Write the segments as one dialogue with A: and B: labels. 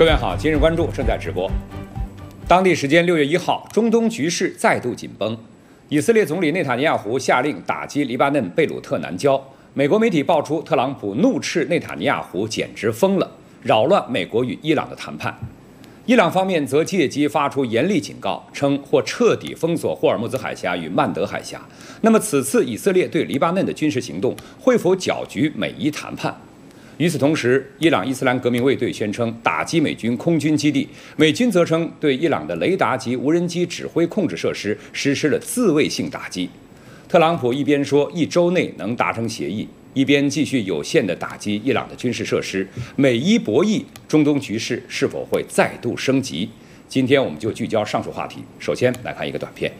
A: 各位好，今日关注正在直播。当地时间6月1号，中东局势再度紧绷。以色列总理内塔尼亚胡下令打击黎巴嫩贝鲁特南郊。美国媒体爆出，特朗普怒斥内塔尼亚胡简直疯了，扰乱美国与伊朗的谈判。伊朗方面则借机发出严厉警告，称或彻底封锁霍尔木兹海峡与曼德海峡。那么，此次以色列对黎巴嫩的军事行动会否搅局美伊谈判？与此同时，伊朗伊斯兰革命卫队宣称打击美军空军基地，美军则称对伊朗的雷达及无人机指挥控制设施实施了自卫性打击。特朗普一边说1周内能达成协议，一边继续有限地打击伊朗的军事设施。美伊博弈，中东局势是否会再度升级？今天我们就聚焦上述话题。首先来看一个短片。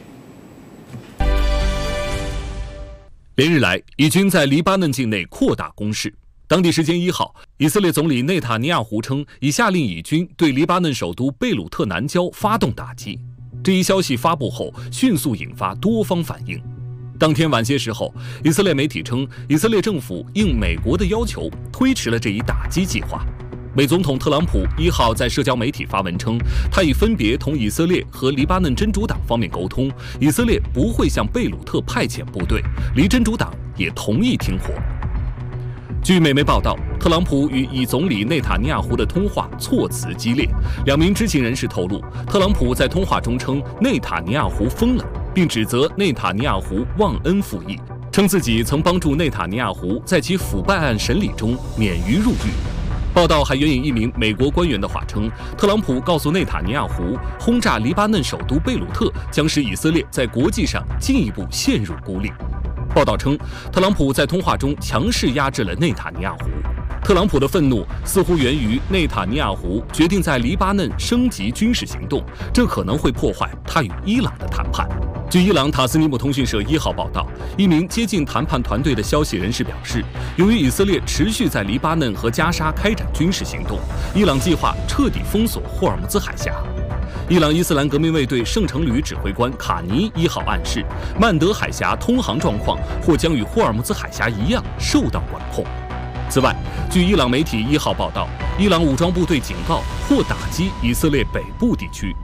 B: 连日来，以军在黎巴嫩境内扩大攻势。当地时间1号，以色列总理内塔尼亚胡称已下令以军对黎巴嫩首都贝鲁特南郊发动打击。这一消息发布后，迅速引发多方反应。当天晚些时候，以色列媒体称，以色列政府应美国的要求推迟了这一打击计划。美总统特朗普1号在社交媒体发文称，他已分别同以色列和黎巴嫩真主党方面沟通，以色列不会向贝鲁特派遣部队，黎真主党也同意停火。据美媒报道，特朗普与以总理内塔尼亚胡的通话措辞激烈。2名知情人士透露，特朗普在通话中称内塔尼亚胡疯了，并指责内塔尼亚胡忘恩负义，称自己曾帮助内塔尼亚胡在其腐败案审理中免于入狱。报道还援引一名美国官员的话称，特朗普告诉内塔尼亚胡，轰炸黎巴嫩首都贝鲁特将使以色列在国际上进一步陷入孤立。报道称，特朗普在通话中强势压制了内塔尼亚胡。特朗普的愤怒似乎源于内塔尼亚胡决定在黎巴嫩升级军事行动，这可能会破坏他与伊朗的谈判。据伊朗塔斯尼姆通讯社1号报道，一名接近谈判团队的消息人士表示，由于以色列持续在黎巴嫩和加沙开展军事行动，伊朗计划彻底封锁霍尔木兹海峡。伊朗伊斯兰革命卫队圣城旅指挥官卡尼1号暗示，曼德海峡通航状况或将与霍尔木兹海峡一样受到管控。此外，据伊朗媒体1号报道，伊朗武装部队警告或打击以色列北部地区。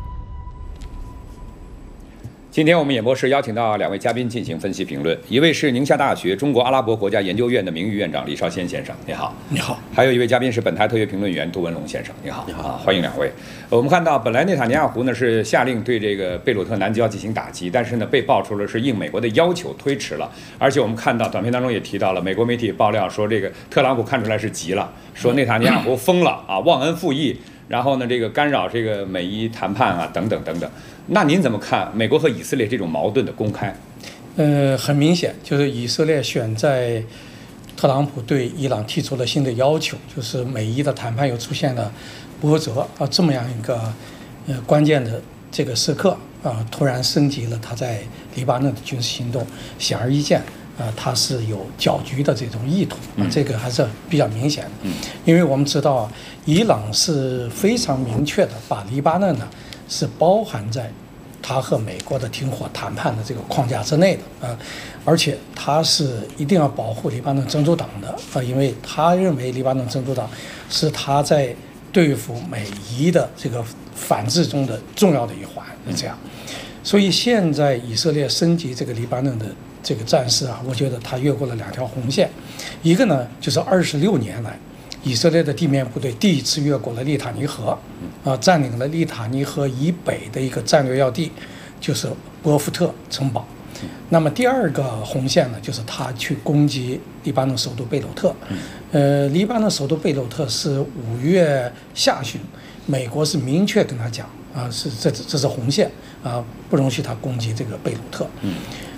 A: 今天我们演播室邀请到2位嘉宾进行分析评论，一位是宁夏大学中国阿拉伯国家研究院的名誉院长李绍先先生，你好。
C: 你好。
A: 还有一位嘉宾是本台特约评论员杜文龙先生，你好。你好，欢迎2位。我们看到，本来内塔尼亚胡呢是下令对这个贝鲁特南郊进行打击，但是呢被爆出了是应美国的要求推迟了，而且我们看到短片当中也提到了，美国媒体爆料说这个特朗普看出来是急了，说内塔尼亚胡疯了啊，忘恩负义。然后呢，这个干扰这个美伊谈判啊，等等等等。那您怎么看美国和以色列这种矛盾的公开？
C: 很明显，就是以色列选在特朗普对伊朗提出了新的要求，就是美伊的谈判又出现了波折啊，这么样一个关键的这个时刻啊，突然升级了他在黎巴嫩的军事行动，显而易见。它是有搅局的这种意图，这个还是比较明显的。因为我们知道，伊朗是非常明确的把黎巴嫩呢是包含在他和美国的停火谈判的这个框架之内的啊，而且他是一定要保护黎巴嫩真主党的啊，因为他认为黎巴嫩真主党是他在对付美伊的这个反制中的重要的一环，是这样。所以现在以色列升级这个黎巴嫩的这个战事啊，我觉得他越过了2条红线，一个呢就是26年来，以色列的地面部队第一次越过了利塔尼河，占领了利塔尼河以北的一个战略要地，就是波夫特城堡。那么第2个红线呢，就是他去攻击黎巴嫩首都贝鲁特。黎巴嫩首都贝鲁特是5月下旬，美国是明确跟他讲啊，这是红线啊，不容许他攻击这个贝鲁特。